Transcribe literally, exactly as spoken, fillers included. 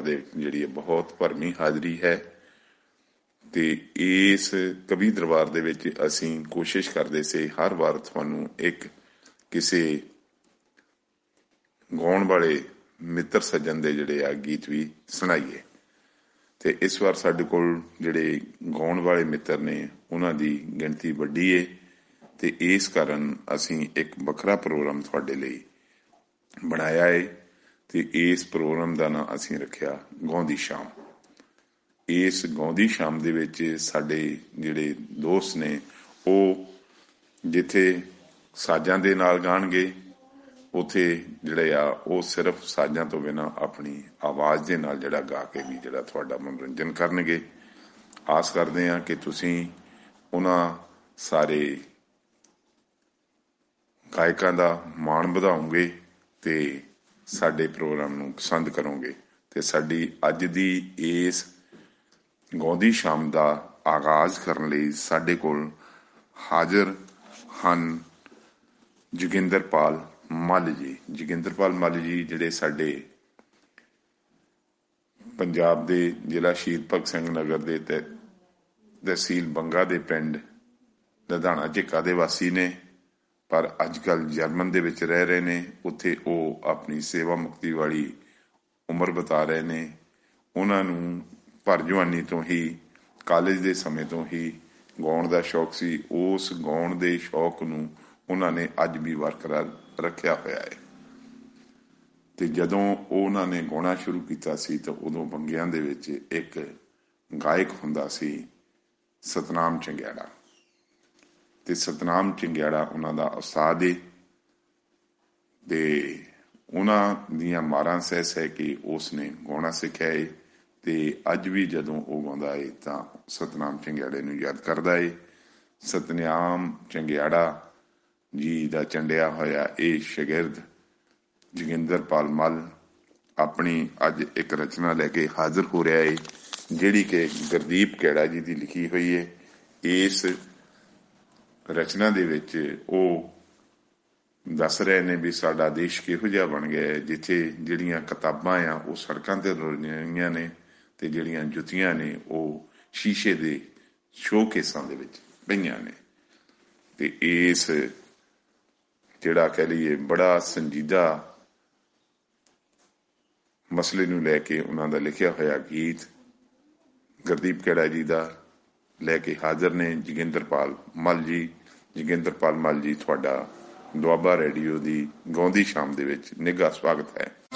ਦੇ ਜਿਹੜੀ ਬਹੁਤ ਭਰਵੀਂ ਹਾਜ਼ਰੀ ਹੈ। ਤੇ ਇਸ ਕਵੀ ਦਰਬਾਰ ਦੇ ਵਿੱਚ ਅਸੀਂ ਕੋਸ਼ਿਸ਼ ਕਰਦੇ ਸੀ ਹਰ ਵਾਰ ਤੁਹਾਨੂੰ ਇੱਕ ਕਿਸੇ ਗਾਉਣ ਵਾਲੇ ਮਿੱਤਰ ਸੱਜਣ ਦੇ ਜਿਹੜੇ ਆ ਗੀਤ ਵੀ ਸੁਣਾਈਏ। ਤੇ ਇਸ ਵਾਰ ਸਾਡੇ ਕੋਲ ਜਿਹੜੇ ਗਾਉਣ ਵਾਲੇ ਮਿੱਤਰ ਨੇ ਉਹਨਾਂ ਦੀ ਗਿਣਤੀ ਵੱਡੀ ਏ ਤੇ ਇਸ ਕਾਰਨ ਅਸੀਂ ਇੱਕ ਵੱਖਰਾ ਪ੍ਰੋਗਰਾਮ ਤੁਹਾਡੇ ਲਈ ਬਣਾਇਆ ਏ ਤੇ ਇਸ ਪ੍ਰੋਗਰਾਮ ਦਾ ਨਾਂ ਅਸੀਂ ਰੱਖਿਆ ਗਾਉਂਦੀ ਸ਼ਾਮ। ਇਸ ਗਾਉਂਦੀ ਸ਼ਾਮ ਦੇ ਵਿੱਚ ਸਾਡੇ ਜਿਹੜੇ ਦੋਸਤ ਨੇ ਉਹ ਜਿੱਥੇ ਸਾਜ਼ਾਂ ਦੇ ਨਾਲ ਗਾਣਗੇ ਉੱਥੇ ਜਿਹੜੇ ਆ ਉਹ ਸਿਰਫ ਸਾਜ਼ਾਂ ਤੋਂ ਬਿਨਾਂ ਆਪਣੀ ਆਵਾਜ਼ ਦੇ ਨਾਲ ਜਿਹੜਾ ਗਾ ਕੇ ਵੀ ਜਿਹੜਾ ਤੁਹਾਡਾ ਮਨੋਰੰਜਨ ਕਰਨਗੇ। ਆਸ ਕਰਦੇ ਹਾਂ ਕਿ ਤੁਸੀਂ ਉਹਨਾਂ ਸਾਰੇ ਗਾਇਕਾਂ ਦਾ ਮਾਣ ਵਧਾਓਗੇ ਤੇ ਸਾਡੇ ਪ੍ਰੋਗਰਾਮ ਨੂੰ ਪਸੰਦ ਕਰੋਗੇ। ਤੇ ਸਾਡੀ ਅੱਜ ਦੀ ਇਸ ਗਾਉਂਦੀ ਸ਼ਾਮ ਦਾ ਆਗਾਜ਼ ਕਰਨ ਲਈ ਸਾਡੇ ਕੋਲ ਹਾਜ਼ਰ ਹਨ ਜੋਗਿੰਦਰਪਾਲ ਮੱਲ ਜੀ। ਜੋਗਿੰਦਰਪਾਲ ਮੱਲ ਜੀ ਜਿਹੜੇ ਸਾਡੇ ਪੰਜਾਬ ਦੇ ਜ਼ਿਲ੍ਹਾ ਸ਼ਹੀਦ ਭਗਤ ਸਿੰਘ ਨਗਰ ਦੇ ਤੇ ਤਹਿਸੀਲ ਬੰਗਾ ਦੇ ਪਿੰਡ ਲਧਾਣਾ ਝਿੱਕਾ ਦੇ ਵਾਸੀ ਨੇ, ਪਰ ਅੱਜ ਕੱਲ੍ਹ ਜਰਮਨ ਦੇ ਵਿੱਚ ਰਹਿ ਰਹੇ ਨੇ। ਉੱਥੇ ਉਹ ਆਪਣੀ ਸੇਵਾ ਮੁਕਤੀ ਵਾਲੀ ਉਮਰ ਬਿਤਾ ਰਹੇ ਨੇ। ਉਹਨਾਂ ਨੂੰ ਭਰ ਜਵਾਨੀ ਤੋਂ ਹੀ ਕਾਲਜ ਦੇ ਸਮੇਂ ਤੋਂ ਹੀ ਗਾਉਣ ਦਾ ਸ਼ੌਕ ਸੀ। ਉਸ ਗਾਉਣ ਦੇ ਸ਼ੌਕ ਨੂੰ ਉਹਨਾਂ ਨੇ ਅੱਜ ਵੀ ਬਰਕਰਾਰ ਰੱਖਿਆ ਹੋਇਆ ਹੈ। ਤੇ ਜਦੋਂ ਉਹਨਾਂ ਨੇ ਗਾਉਣਾ ਸ਼ੁਰੂ ਕੀਤਾ ਸੀ ਤਾਂ ਉਦੋਂ ਬੰਗਿਆਂ ਦੇ ਵਿੱਚ ਇੱਕ ਗਾਇਕ ਹੁੰਦਾ ਸੀ ਸਤਨਾਮ ਚੰਗਿਆੜਾ। ਤੇ ਸਤਨਾਮ ਚੰਗਿਆੜਾ ਉਹਨਾਂ ਦਾ ਉਸਤਾਦ ਏ ਤੇ ਉਹਨਾਂ ਦੀਆਂ ਮਾਰਾਂ ਸਹਿ ਸਹਿ ਕੇ ਉਸ ਨੇ ਗਾਉਣਾ ਸਿੱਖਿਆ ਏ। ਤੇ ਅੱਜ ਵੀ ਜਦੋਂ ਉਹ ਗਾਉਂਦਾ ਏ ਤਾਂ ਸਤਨਾਮ ਚੰਗਿਆੜੇ ਨੂੰ ਯਾਦ ਕਰਦਾ ਏ। ਸਤਨਾਮ ਚੰਗਿਆੜਾ ਜੀ ਦਾ ਚੰਡਿਆ ਹੋਇਆ ਇਹ ਸ਼ਾਗਿਰਦ ਜੋਗਿੰਦਰਪਾਲ ਮੱਲ ਆਪਣੀ ਅੱਜ ਇੱਕ ਰਚਨਾ ਲੈ ਕੇ ਹਾਜ਼ਰ ਹੋ ਰਿਹਾ ਏ ਜਿਹੜੀ ਕਿ ਗੁਰਦੀਪ ਕੈੜਾ ਜੀ ਦੀ ਲਿਖੀ ਹੋਈ ਏ। ਇਸ ਰਚਨਾ ਦੇ ਵਿੱਚ ਉਹ ਦੱਸ ਰਹੇ ਨੇ ਵੀ ਸਾਡਾ ਦੇਸ਼ ਕਿਹੋ ਜਿਹਾ ਬਣ ਗਿਆ ਹੈ ਜਿੱਥੇ ਜਿਹੜੀਆਂ ਕਿਤਾਬਾਂ ਆ ਉਹ ਸੜਕਾਂ ਤੇ ਰੁਲਦੀਆਂ ਨੇ ਤੇ ਜਿਹੜੀਆਂ ਜੁੱਤੀਆਂ ਨੇ ਉਹ ਸ਼ੀਸ਼ੇ ਦੇ ਸ਼ੋਕੇਸਾਂ ਦੇ ਵਿੱਚ ਪਈਆਂ ਨੇ। ਤੇ ਇਸ ਜਿਹੜਾ ਕਹਿ ਲਈਏ ਬੜਾ ਸੰਜੀਦਾ ਮਸਲੇ ਨੂੰ ਲੈ ਕੇ ਉਹਨਾਂ ਦਾ ਲਿਖਿਆ ਹੋਇਆ ਗੀਤ ਗੁਰਦੀਪ ਕੈੜਾ ਜੀ ਦਾ ਲੈ ਕੇ ਹਾਜ਼ਰ ਨੇ ਜੋਗਿੰਦਰਪਾਲ ਮੱਲ ਜੀ। ਜੋਗਿੰਦਰਪਾਲ ਮੱਲ ਜੀ ਤੁਹਾਡਾ ਦੁਆਬਾ ਰੇਡੀਓ ਦੀ ਗਾਉਂਦੀ ਸ਼ਾਮ ਦੇ ਵਿੱਚ ਨਿੱਘਾ ਸਵਾਗਤ ਹੈ।